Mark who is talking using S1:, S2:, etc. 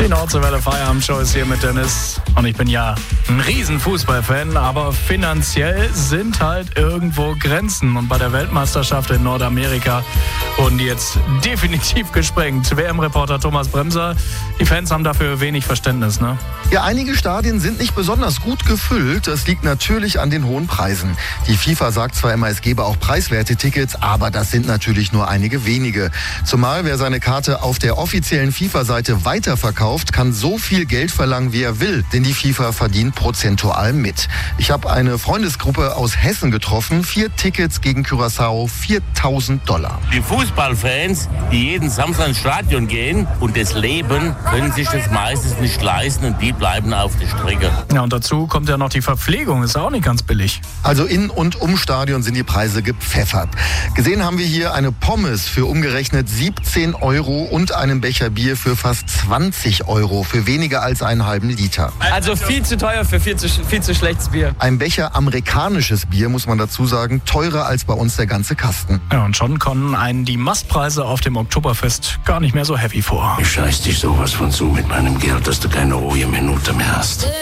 S1: Die Nordseewelle Feierabendshow ist hier mit Dennis. Und ich bin ja ein riesen Fußballfan, aber finanziell sind halt irgendwo Grenzen. Und bei der Weltmeisterschaft in Nordamerika wurden die jetzt definitiv gesprengt. WM-Reporter Thomas Bremser, die Fans haben dafür wenig Verständnis, ne?
S2: Ja, einige Stadien sind nicht besonders gut gefüllt. Das liegt natürlich an den hohen Preisen. Die FIFA sagt zwar immer, es gebe auch preiswerte Tickets, aber das sind natürlich nur einige wenige. Zumal wer seine Karte auf der offiziellen FIFA-Seite weiterverkauft, kann so viel Geld verlangen, wie er will. Denn die FIFA verdient prozentual mit. Ich habe eine Freundesgruppe aus Hessen getroffen. 4 Tickets gegen Curaçao, $4.000.
S3: Die Fußballfans, die jeden Samstag ins Stadion gehen und das leben, können sich das meistens nicht leisten und die bleiben auf der Strecke.
S1: Ja, und dazu kommt ja noch die Verpflegung, ist auch nicht ganz billig.
S2: Also in und um Stadion sind die Preise gepfeffert. Gesehen haben wir hier eine Pommes für umgerechnet 17 € und einen Becher Bier für fast 20 € für weniger als einen halben Liter.
S4: Also viel zu teuer für viel zu schlechtes Bier.
S2: Ein Becher amerikanisches Bier, muss man dazu sagen, teurer als bei uns der ganze Kasten.
S1: Ja, und schon kommen einen die Mastpreise auf dem Oktoberfest gar nicht mehr so heavy vor.
S5: Ich scheiß dich sowas von zu mit meinem Geld, dass du keine ruhige Minute mehr hast.